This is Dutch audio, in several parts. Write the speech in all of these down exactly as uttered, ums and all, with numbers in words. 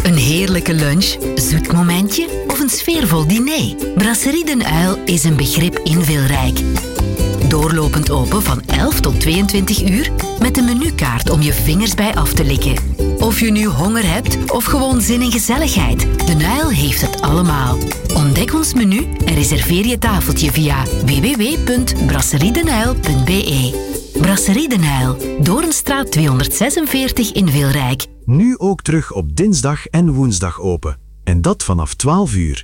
Een heerlijke lunch, zoet momentje of een sfeervol diner? Brasserie Den Uil is een begrip in Wilrijk. Doorlopend open van elf tot tweeëntwintig uur met een menukaart om je vingers bij af te likken. Of je nu honger hebt of gewoon zin in gezelligheid, Den Uil heeft het allemaal. Ontdek ons menu en reserveer je tafeltje via w w w punt brasseriedenuil punt b e. Brasserie Den Uil, Doornstraat tweehonderdzesenveertig in Wilrijk. Nu ook terug op dinsdag en woensdag open. En dat vanaf twaalf uur.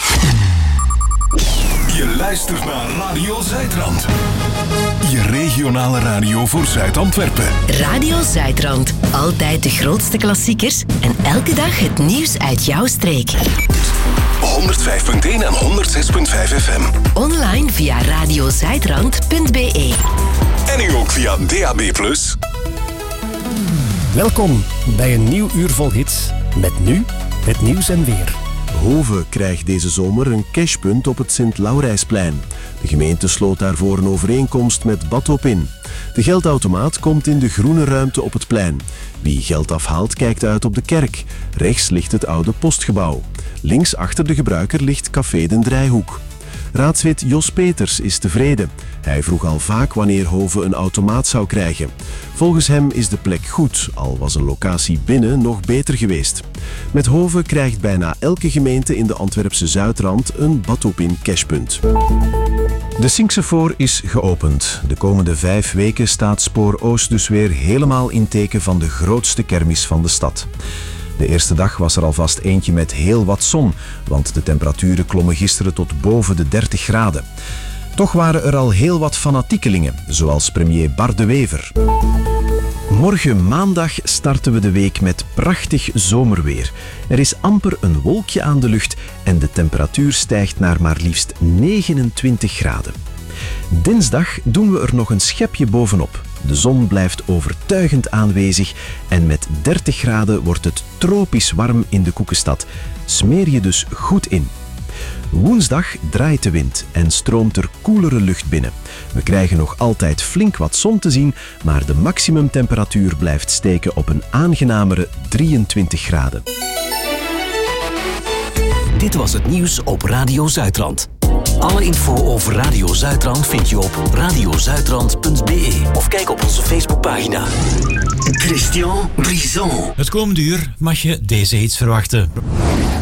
Je luistert naar Radio Zuidrand. Je regionale radio voor Zuid-Antwerpen. Radio Zuidrand. Altijd de grootste klassiekers en elke dag het nieuws uit jouw streek. honderdvijf punt één en honderdzes punt vijf F M. Online via radiozuidrand punt b e. En nu ook via D A B plus. Welkom bij een nieuw uur vol hits. Met nu het nieuws en weer. Hove krijgt deze zomer een cashpunt op het Sint-Laurijsplein. De gemeente sloot daarvoor een overeenkomst met Badhoop-in. De geldautomaat komt in de groene ruimte op het plein. Wie geld afhaalt kijkt uit op de kerk. Rechts ligt het oude postgebouw. Links achter de gebruiker ligt Café Den Drijhoek. Raadslid Jos Peters is tevreden. Hij vroeg al vaak wanneer Hove een automaat zou krijgen. Volgens hem is de plek goed, al was een locatie binnen nog beter geweest. Met Hove krijgt bijna elke gemeente in de Antwerpse Zuidrand een Badhoop-in cashpunt. De Sinksefoor is geopend. De komende vijf weken staat Spoor Oost dus weer helemaal in teken van de grootste kermis van de stad. De eerste dag was er alvast eentje met heel wat zon, want de temperaturen klommen gisteren tot boven de dertig graden. Toch waren er al heel wat fanatiekelingen, zoals premier Bart de Wever. Morgen maandag starten we de week met prachtig zomerweer. Er is amper een wolkje aan de lucht en de temperatuur stijgt naar maar liefst negenentwintig graden. Dinsdag doen we er nog een schepje bovenop. De zon blijft overtuigend aanwezig en met dertig graden wordt het tropisch warm in de Koekenstad. Smeer je dus goed in. Woensdag draait de wind en stroomt er koelere lucht binnen. We krijgen nog altijd flink wat zon te zien, maar de maximumtemperatuur blijft steken op een aangenamere drieëntwintig graden. Dit was het nieuws op Radio Zuidrand. Alle info over Radio Zuidrand vind je op radiozuidrand punt b e of kijk op onze Facebookpagina. Christian Brison. Het komende uur mag je deze hits verwachten.